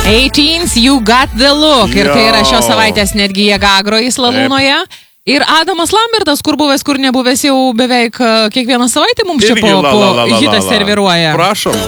18's You Got the Look. Ir tai yra šios savaitės netgi Jėgagro įslalūnoje. Ir Adamas Lambertas, kur buvęs, kur nebuvęs, jau beveik kiekvieną savaitę mums čia po hitą serviruoja. Prašom.